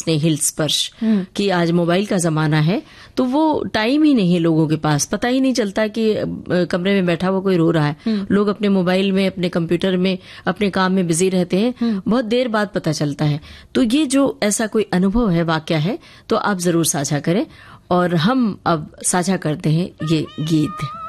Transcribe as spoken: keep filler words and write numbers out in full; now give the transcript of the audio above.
सोचते हैं हिल स्पर्श कि आज मोबाइल का जमाना है, तो वो टाइम ही नहीं है लोगों के पास, पता ही नहीं चलता कि कमरे में बैठा हुआ कोई रो रहा है। लोग अपने मोबाइल में, अपने कंप्यूटर में, अपने काम में बिजी रहते हैं, बहुत देर बाद पता चलता है। तो ये जो ऐसा कोई अनुभव है, वाकया है, तो आप जरूर साझा करें। और हम अब साझा करते हैं ये गीत।